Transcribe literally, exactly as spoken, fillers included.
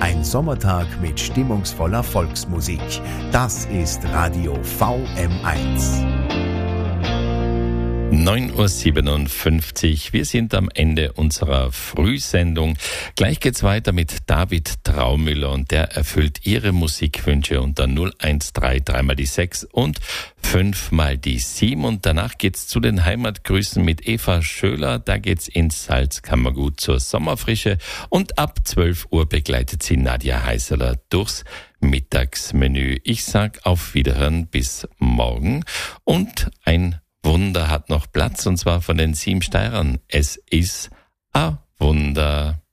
Ein Sommertag mit stimmungsvoller Volksmusik. Das ist Radio V M eins. neun Uhr siebenundfünfzig. Wir sind am Ende unserer Frühsendung. Gleich geht's weiter mit David Traumüller und der erfüllt Ihre Musikwünsche unter null eins drei drei mal die sechs und fünf mal die sieben. Und danach geht's zu den Heimatgrüßen mit Eva Schöler. Da geht's ins Salzkammergut zur Sommerfrische und ab zwölf Uhr begleitet sie Nadja Heißeler durchs Mittagsmenü. Ich sag auf Wiederhören bis morgen und ein Wunder hat noch Platz, und zwar von den sieben Steirern. Es ist ein Wunder.